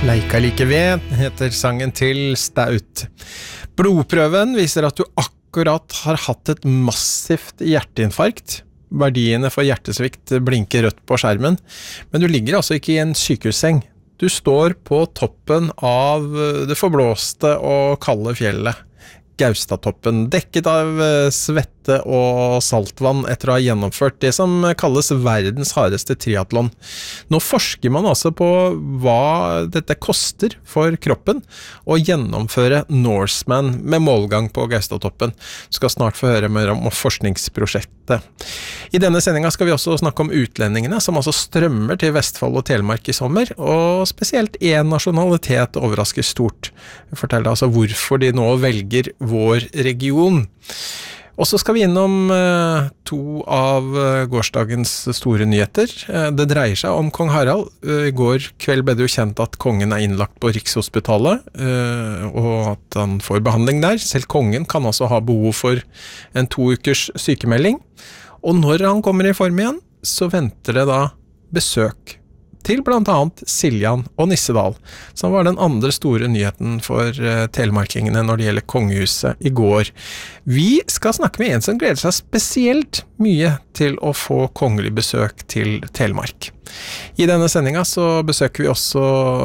Leika like ved heter sangen til Staut. Blodprøven viser at du akkurat har hatt et massivt hjerteinfarkt. Verdiene for hjertesvikt blinker rødt på skjermen, men du ligger altså ikke i en sykehusseng. Du står på toppen av det forblåste og kalde fjellet. Gaustatoppen, dekket av svette og saltvann etter å ha gjennomført det som kalles verdens hardeste triathlon. Nå forsker man altså på hva dette koster for kroppen å gjennomføre Norseman med målgang på Gaustatoppen. Skal snart få høre mer om forskningsprosjektet. I denne sendingen skal vi også snakke om utlendingene som altså strømmer til Vestfold og Telemark i sommer, og spesielt en nasjonalitet overrasker stort. Vi forteller altså hvorfor de nå velger vår region. Og så skal vi innom to av gårsdagens store nyheter. Det dreier seg om kong Harald. I går kveld ble det jo kjent at kongen er innlagt på Rikshospitalet, og at han får behandling der. Selv kongen kan altså ha behov for en 2 ukers sykemelding. Og når han kommer i form igjen, så venter det da besøk til blant annet Siljan og Nissedal, som var den andre store nyheten for telemarkingene når det gjelder kongehuset i går. Vi skal snakke med en som gleder seg spesielt mye til å få kongelig besøk til Telemark. I denne sendingen så besøker vi også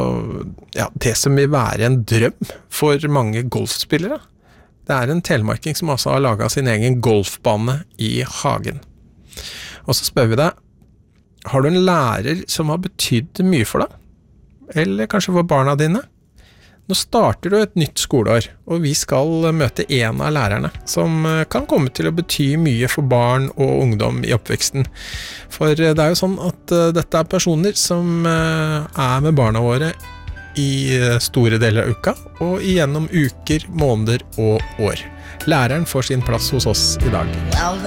det som vil være en drøm for mange golfspillere. Det er en telemarking som også har laget sin egen golfbane i hagen. Og så spør vi deg, har du en lærer som har betydd mye for deg? Eller kanskje for barna dine? Nå starter du et nytt skoleår, og vi skal møte en av lærerne som kan komme til å bety mye for barn og ungdom i oppveksten. For det er jo sånn at dette er personer som er med barna våre i store deler av uka, og igjennom uker, måneder og år. Læreren får sin plass hos oss i dag.